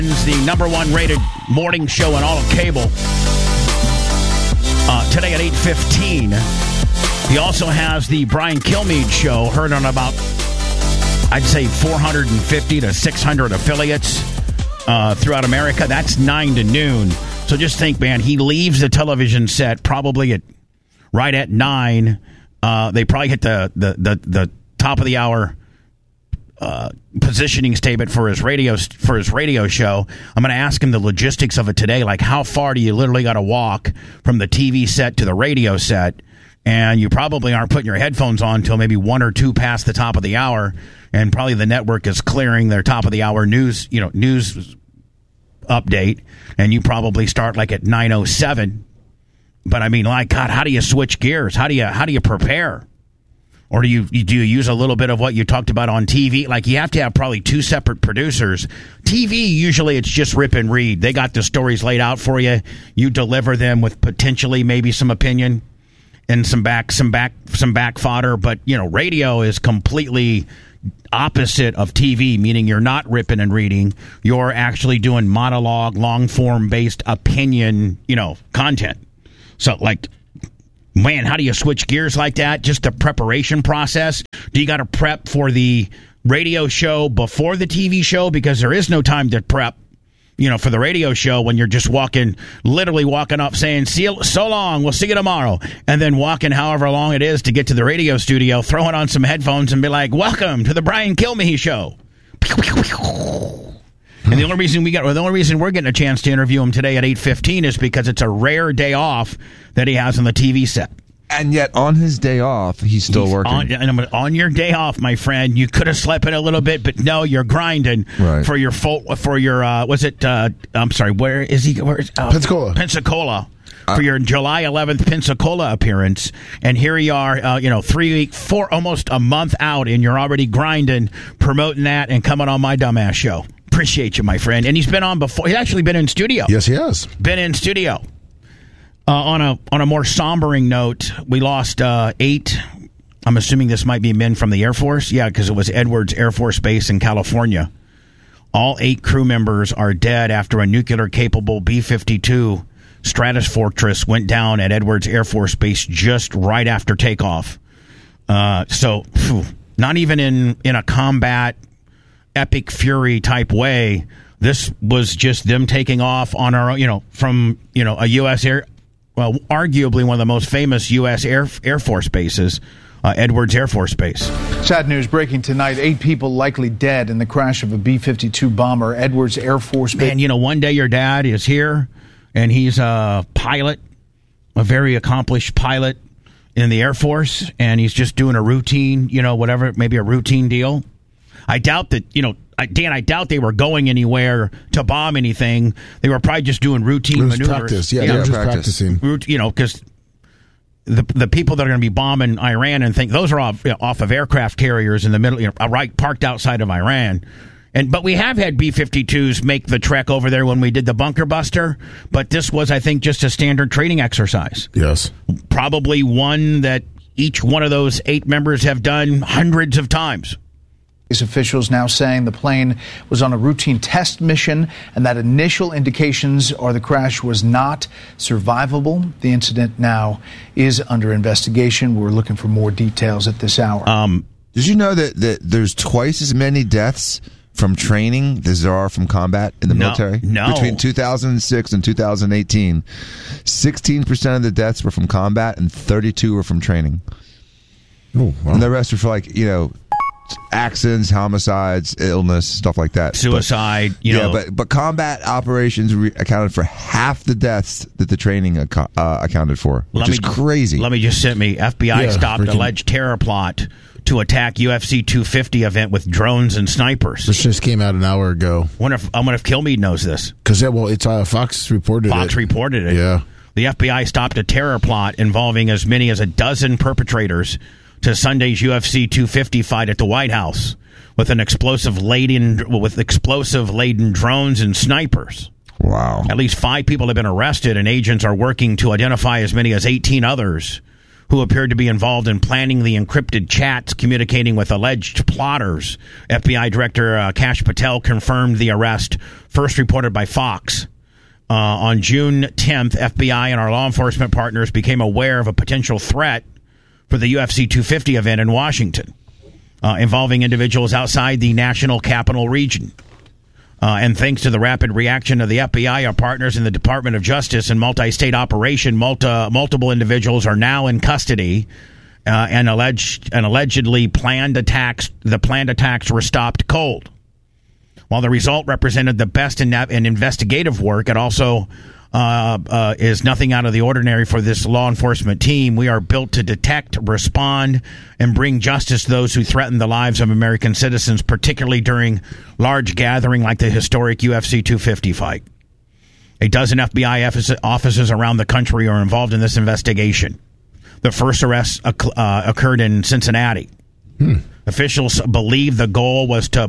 The number one rated morning show in all of cable. Today at 8:15. He also has the Brian Kilmeade show, heard on about, I'd say, 450 to 600 affiliates throughout America. That's 9 to noon. So just think, man, he leaves the television set probably right at 9. They probably hit the top of the hour positioning statement for his radio show. I'm going to ask him the logistics of it today, like how far do you literally got to walk from the TV set to the radio set, and you probably aren't putting your headphones on until maybe 1 or 2 past the top of the hour, and probably the network is clearing their top of the hour news update, and you probably start like at 9:07. But I mean, like, God, how do you switch gears? How do you prepare? Or do you use a little bit of what you talked about on TV? Like, you have to have probably 2 separate producers. TV, usually it's just rip and read. They got the stories laid out for you. You deliver them with potentially maybe some opinion and some back fodder. But, radio is completely opposite of TV, meaning you're not ripping and reading. You're actually doing monologue, long-form based opinion, content. So, like, man, how do you switch gears like that? Just the preparation process. Do you got to prep for the radio show before the TV show? Because there is no time to prep, for the radio show when you're just literally walking up saying, "See you, so long, we'll see you tomorrow." And then walking however long it is to get to the radio studio, throwing on some headphones and be like, "Welcome to the Brian Kilmeade Show." And the only reason we're getting a chance to interview him today at 8:15 is because it's a rare day off that he has on the TV set. And yet, on his day off, he's still working. On your day off, my friend, you could have slept in a little bit, but no, you're grinding for your I'm sorry, where is he? Pensacola. For your July 11th Pensacola appearance, and here you are, 4 almost a month out, and you're already grinding, promoting that, and coming on my dumbass show. Appreciate you, my friend. And he's been on before. He's actually been in studio. Yes, he has. Been in studio. On a more sombering note, we lost 8. I'm assuming this might be men from the Air Force. Yeah, because it was Edwards Air Force Base in California. All 8 crew members are dead after a nuclear-capable B-52 Stratofortress went down at Edwards Air Force Base just right after takeoff. Not even in a combat epic fury type way. This was just them taking off on our, from a U.S. arguably one of the most famous U.S. Air Force bases, Edwards Air Force Base. Sad news breaking tonight. 8 people likely dead in the crash of a B-52 bomber, Edwards Air Force Base. Man, one day your dad is here, and he's a pilot, a very accomplished pilot in the Air Force, and he's just doing a routine, whatever, maybe a routine deal. I doubt that, Dan, I doubt they were going anywhere to bomb anything. They were probably just doing routine maneuvers. Practice. Yeah, they were just practicing. Because the people that are going to be bombing Iran and those are off of aircraft carriers in the middle, right parked outside of Iran. But we have had B-52s make the trek over there when we did the bunker buster. But this was, I think, just a standard training exercise. Yes. Probably one that each one of those 8 members have done hundreds of times. Officials now saying the plane was on a routine test mission and that initial indications are the crash was not survivable. The incident now is under investigation. We're looking for more details at this hour. Did you know that there's twice as many deaths from training as there are from combat in the military? No. Between 2006 and 2018, 16% of the deaths were from combat and 32 were from training. Oh, wow. And the rest were for accidents, homicides, illness, stuff like that. Suicide, but combat operations accounted for half the deaths that the training accounted for, which is crazy. Let me just FBI stopped alleged terror plot to attack UFC 250 event with drones and snipers. This just came out an hour ago. I wonder if Kilmeade knows this. Because, it's Fox reported it. Fox reported it. Yeah. The FBI stopped a terror plot involving as many as a dozen perpetrators to Sunday's UFC 250 fight at the White House with explosive laden drones and snipers. Wow. At least 5 people have been arrested, and agents are working to identify as many as 18 others who appeared to be involved in planning the encrypted chats communicating with alleged plotters. FBI Director Kash Patel confirmed the arrest, first reported by Fox. On June 10th, FBI and our law enforcement partners became aware of a potential threat for the UFC 250 event in Washington, involving individuals outside the national capital region. And thanks to the rapid reaction of the FBI, our partners in the Department of Justice and multi-state operation, multiple individuals are now in custody, and allegedly planned attacks were stopped cold. While the result represented the best in investigative work, it also is nothing out of the ordinary for this law enforcement team. We are built to detect, respond, and bring justice to those who threaten the lives of American citizens, particularly during large gathering like the historic UFC 250 fight. A dozen FBI offices around the country are involved in this investigation. The first arrest occurred in Cincinnati. Officials believe the goal was to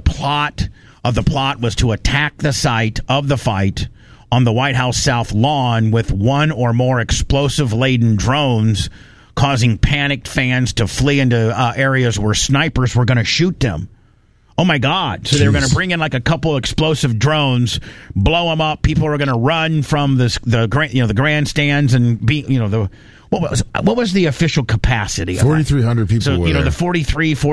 attack the site of the fight on the White House South Lawn with one or more explosive-laden drones, causing panicked fans to flee into areas where snipers were going to shoot them. Oh, my God. So they were going to bring in like a couple explosive drones, blow them up. People are going to run from the grandstands and be, what was the official capacity? 4,300 people so, were there. The 43,